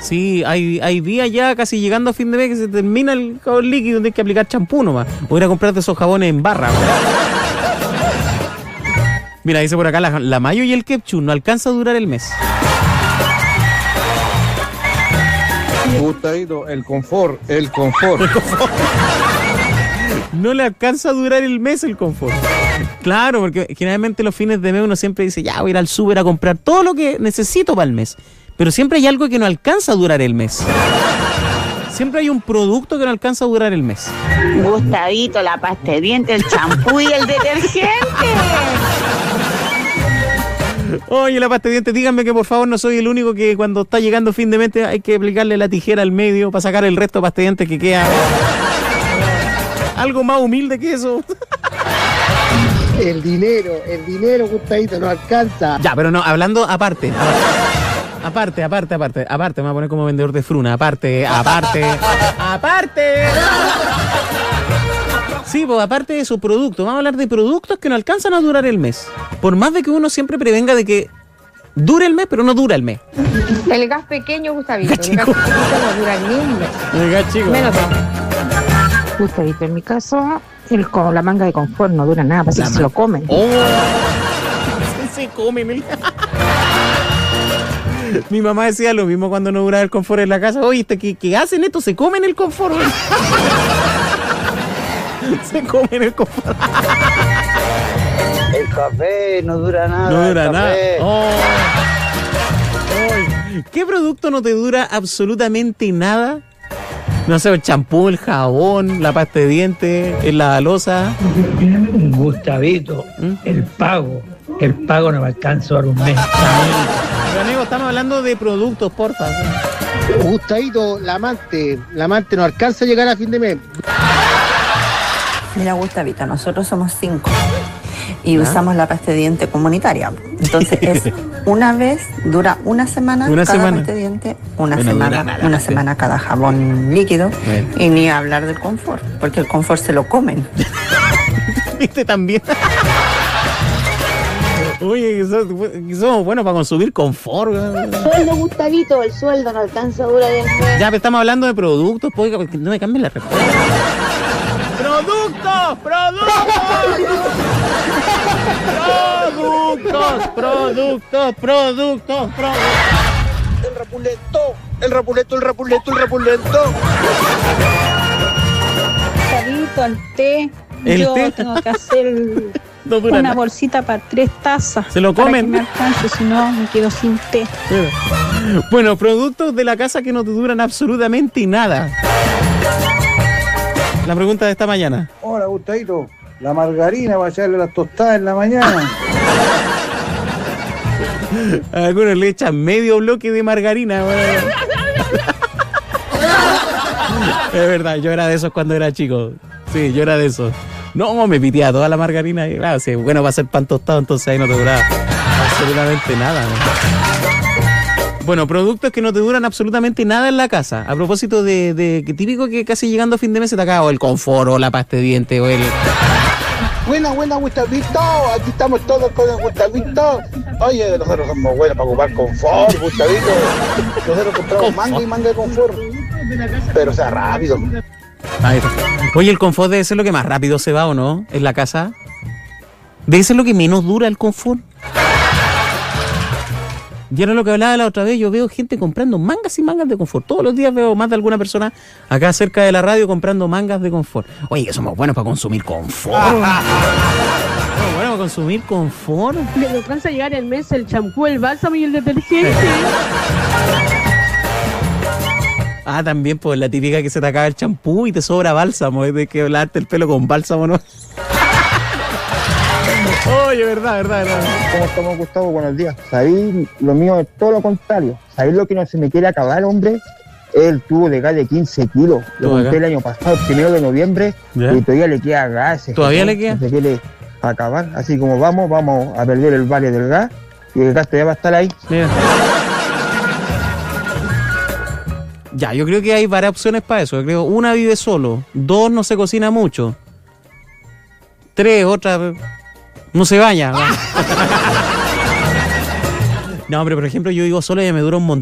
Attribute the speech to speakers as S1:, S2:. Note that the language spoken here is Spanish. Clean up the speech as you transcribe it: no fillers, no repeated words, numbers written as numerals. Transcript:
S1: Sí, hay días ya casi llegando a fin de mes que se termina el jabón líquido, donde hay que aplicar champú nomás. O ir a comprarte esos jabones en barra. Mira, dice por acá la mayo y el ketchup no alcanza a durar el mes.
S2: Gustadito, el confort.
S1: No le alcanza a durar el mes el confort. Claro, porque generalmente los fines de mes uno siempre dice, ya voy a ir al súper a comprar todo lo que necesito para el mes. Pero siempre hay algo que no alcanza a durar el mes. Siempre hay un producto que no alcanza a durar el mes.
S3: Gustavito, la pasta de dientes, el champú y el detergente.
S1: Oye, la pasta de dientes, díganme que por favor no soy el único que cuando está llegando fin de mes hay que aplicarle la tijera al medio para sacar el resto de pasta de dientes que queda. Algo más humilde que eso.
S4: El dinero, Gustavito, no alcanza.
S1: Ya, pero no, hablando aparte. Aparte, me voy a poner como vendedor de fruna. Aparte. Sí, pues aparte de su producto, vamos a hablar de productos que no alcanzan a durar el mes. Por más de que uno siempre prevenga de que dure el mes, pero no dura el mes.
S5: El gas pequeño, Gustavito. El gas pequeño no dura ni un mes.
S1: El gas chico.
S5: Menos Gustavito, en mi caso, la manga de confort no dura nada, parece que se lo comen.
S1: Oh, se comen el... Mi mamá decía lo mismo cuando no duraba el confort en la casa. Oye, ¿qué hacen esto? Se comen el confort. Se comen el confort.
S6: El café no dura nada.
S1: No dura nada. Oh. ¿Qué producto no te dura absolutamente nada? No sé, el champú, el jabón, la pasta de dientes, el lavalosa.
S7: Gustavito, el pago no me alcanza a dar un mes.
S1: Pero amigo, estamos hablando de productos, porfa.
S4: Gustavito, la amante no alcanza a llegar a fin de mes.
S8: Mira, Gustavito, nosotros somos 5 y usamos la pasta de diente comunitaria. Entonces es una vez, dura una semana cada pasta de diente, una semana cada jabón líquido. Bueno. Y ni hablar del confort, porque el confort se lo comen.
S1: ¿Viste también? Oye, que somos buenos para consumir confort.
S3: Sueldo, Gustavito, el sueldo no alcanza a durar el mes.
S1: Ya, pero estamos hablando de productos, porque no me cambien la respuesta. ¡Productos!
S4: El rapulento.
S9: Gustavito, el té.
S1: Yo
S9: tengo que hacer una bolsita para 3 tazas.
S1: Se lo comen.
S9: Para que me alcance, si no me quedo sin té.
S1: Bueno, productos de la casa que no te duran absolutamente nada. La pregunta de esta mañana.
S2: Hola, Gustavito. La margarina para echarle las tostadas en la mañana.
S1: Algunos le echan medio bloque de margarina. Bueno. Es verdad, yo era de esos cuando era chico. Sí, yo era de esos. No, me piteaba toda la margarina. Y claro, sí, bueno, va a ser pan tostado, entonces ahí no te duraba absolutamente nada, ¿no? Bueno, productos que no te duran absolutamente nada en la casa. A propósito de que típico que casi llegando a fin de mes se te acaba o el confort o la pasta de dientes o el...
S4: Buena, Gustavito. Aquí estamos todos con el Gustavito. Oye, nosotros somos buenos para ocupar confort, Gustavito. Nosotros compramos manga de confort. Pero sea rápido.
S1: Ahí está. Oye, el confort debe ser lo que más rápido se va, ¿o no? En la casa. Debe ser lo que menos dura el confort. Y era lo que hablaba la otra vez, yo veo gente comprando mangas y mangas de confort. Todos los días veo más de alguna persona acá cerca de la radio comprando mangas de confort. Oye, que somos buenos para consumir confort. Somos buenos para consumir confort.
S9: Le alcanza a llegar el mes el champú, el bálsamo y el detergente.
S1: Ah, también, pues la típica que se te acaba el champú y te sobra bálsamo. Es de que lavarte el pelo con bálsamo, ¿no? Oye, verdad.
S4: ¿Cómo estamos, Gustavo? Buenos días. ¿Sabéis? Lo mío es todo lo contrario. ¿Sabéis lo que no se me quiere acabar, hombre? El tubo de gas de 15 kilos. Lo compré el año pasado, el 1 de noviembre, ¿ya? Y todavía le queda gas.
S1: ¿Todavía le queda?
S4: Se quiere acabar. Así como vamos a perder el vale del gas y el gas todavía va a estar ahí.
S1: Mira. Ya, yo creo que hay varias opciones para eso. Yo creo, 1, vive solo. 2, no se cocina mucho. 3, otra... no se baña. No, pero por ejemplo, yo vivo solo y me dura un montón.